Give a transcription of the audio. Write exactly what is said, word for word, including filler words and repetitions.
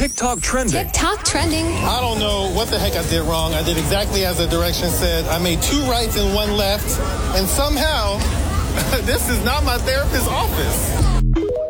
TikTok trending. TikTok trending. I don't know what the heck I did wrong. I did exactly as the directions said. I made two rights and one left. And somehow, this is not my therapist's office.